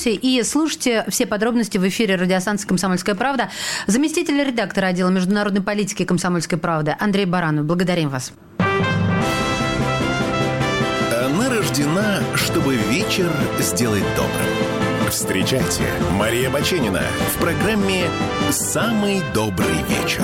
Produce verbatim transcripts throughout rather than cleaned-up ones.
курсе. И слушайте все подробности в эфире радиостанции «Комсомольская правда». Заместитель редактора отдела международной политики «Комсомольской правды» Андрей Баранов. Благодарим вас. Она рождена, чтобы вечер сделать добрым. Встречайте, Мария Баченина в программе «Самый добрый вечер».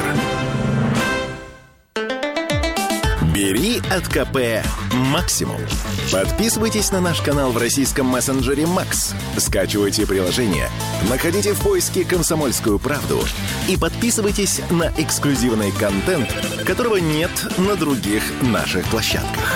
Бери от ка пэ максимум. Подписывайтесь на наш канал в российском мессенджере Макс. Скачивайте приложение, находите в поиске «Комсомольскую правду» и подписывайтесь на эксклюзивный контент, которого нет на других наших площадках.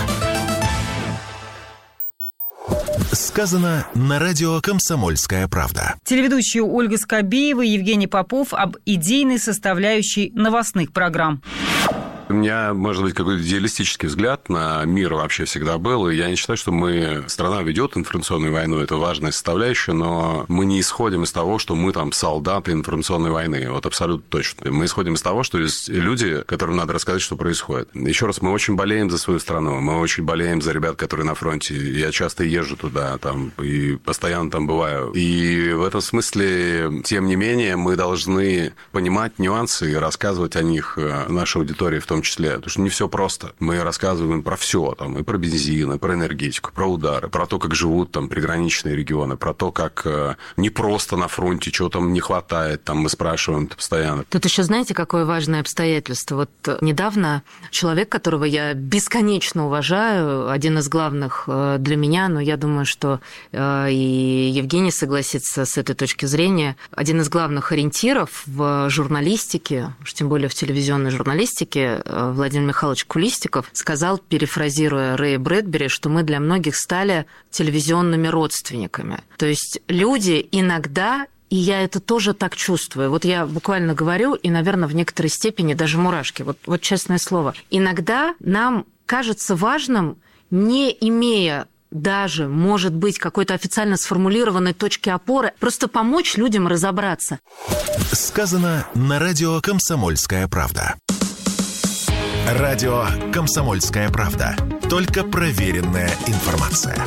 Сказано на радио «Комсомольская правда». Телеведущие Ольга Скобеева и Евгений Попов об идейной составляющей новостных программ. У меня, может быть, какой-то идеалистический взгляд на мир вообще всегда был, и я не считаю, что мы... Страна ведет информационную войну, это важная составляющая, но мы не исходим из того, что мы там солдаты информационной войны, вот абсолютно точно. Мы исходим из того, что есть люди, которым надо рассказать, что происходит. Еще раз, мы очень болеем за свою страну, мы очень болеем за ребят, которые на фронте. Я часто езжу туда, там, и постоянно там бываю. И в этом смысле, тем не менее, мы должны понимать нюансы и рассказывать о них нашей аудитории в том числе. Потому что не все просто. Мы рассказываем про все, там, и про бензин, и про энергетику, про удары, про то, как живут там приграничные регионы, про то, как э, не просто на фронте, чего там не хватает, там мы спрашиваем постоянно. Тут еще знаете, какое важное обстоятельство? Вот недавно человек, которого я бесконечно уважаю, один из главных для меня, но я думаю, что и Евгений согласится с этой точки зрения, один из главных ориентиров в журналистике, уж тем более в телевизионной журналистике, Владимир Михайлович Кулистиков сказал, перефразируя Рэя Брэдбери, что мы для многих стали телевизионными родственниками. То есть люди иногда, и я это тоже так чувствую, вот я буквально говорю, и, наверное, в некоторой степени даже мурашки, вот, вот честное слово, иногда нам кажется важным, не имея даже, может быть, какой-то официально сформулированной точки опоры, просто помочь людям разобраться. Сказано на радио «Комсомольская правда». Радио «Комсомольская правда». Только проверенная информация.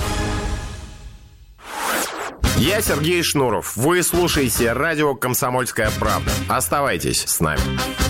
Я Сергей Шнуров. Вы слушаете радио «Комсомольская правда». Оставайтесь с нами.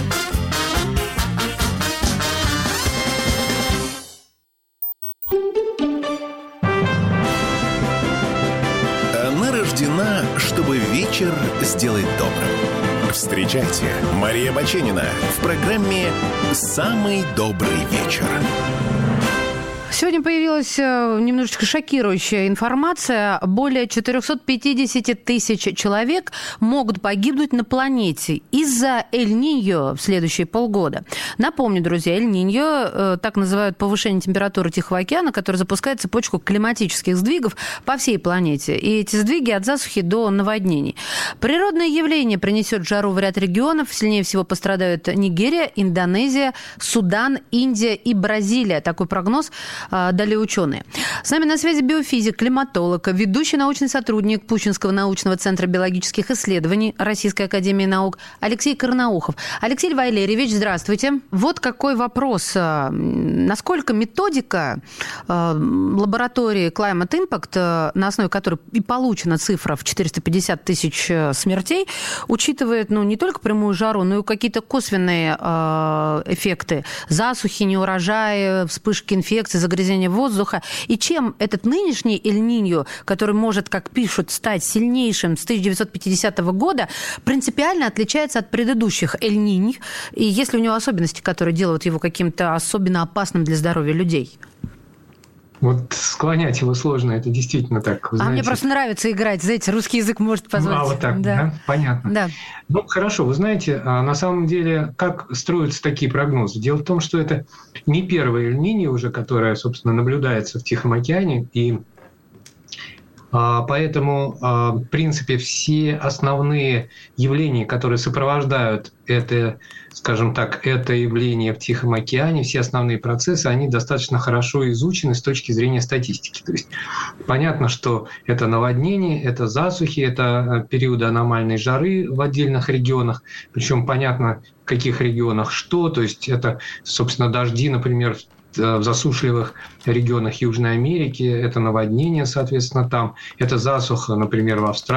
Она рождена, чтобы вечер сделать добрым. Встречайте, Мария Баченина в программе «Самый добрый вечер». Сегодня появилась немножечко шокирующая информация. Более четыреста пятьдесят тысяч человек могут погибнуть на планете из-за Эль-Ниньо в следующие полгода. Напомню, друзья, Эль-Ниньо так называют повышение температуры Тихого океана, который запускает цепочку климатических сдвигов по всей планете. И эти сдвиги от засухи до наводнений. Природное явление принесет жару в ряд регионов. Сильнее всего пострадают Нигерия, Индонезия, Судан, Индия и Бразилия. Такой прогноз дали ученые. С нами на связи биофизик, климатолог, ведущий научный сотрудник Пущинского научного центра биологических исследований Российской академии наук Алексей Карнаухов. Алексей Валерьевич, здравствуйте. Вот какой вопрос. Насколько методика лаборатории Climate Impact, на основе которой и получена цифра в четыреста пятьдесят тысяч смертей, учитывает ну, не только прямую жару, но и какие-то косвенные эффекты засухи, неурожаи, вспышки инфекций, загрязнения воздуха. И чем этот нынешний Эль-Ниньо, который может, как пишут, стать сильнейшим с тысяча девятьсот пятидесятого года, принципиально отличается от предыдущих Эль-Нинь? И есть ли у него особенности, которые делают его каким-то особенно опасным для здоровья людей? Вот склонять его сложно, это действительно так. Вы а знаете, мне просто нравится играть, знаете, русский язык может позволить. А вот так, да, да? Понятно. Да. Ну, хорошо, вы знаете, на самом деле, как строятся такие прогнозы? Дело в том, что это не первая Эль-Ниньо уже, которая, собственно, наблюдается в Тихом океане, и поэтому, в принципе, все основные явления, которые сопровождают это, скажем так, это явление в Тихом океане, все основные процессы, они достаточно хорошо изучены с точки зрения статистики. То есть понятно, что это наводнение, это засухи, это периоды аномальной жары в отдельных регионах, причем понятно, в каких регионах что, то есть это, собственно, дожди, например, в засушливых регионах Южной Америки, это наводнение, соответственно, там, это засуха, например, в Австралии.